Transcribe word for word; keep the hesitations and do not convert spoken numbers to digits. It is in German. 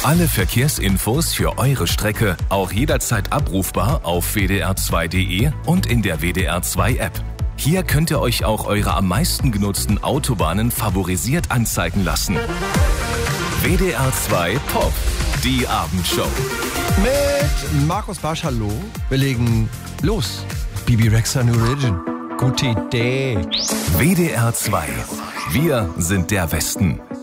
Alle Verkehrsinfos für eure Strecke auch jederzeit abrufbar auf w d r zwei punkt d e und in der W D R zwei App. Hier könnt ihr euch auch eure am meisten genutzten Autobahnen favorisiert anzeigen lassen. W D R zwei Pop, die Abendshow. Mit Markus Barsch, hallo. Wir legen los. Bibi Rexha New Religion. Gute Idee. W D R zwei. Wir sind der Westen.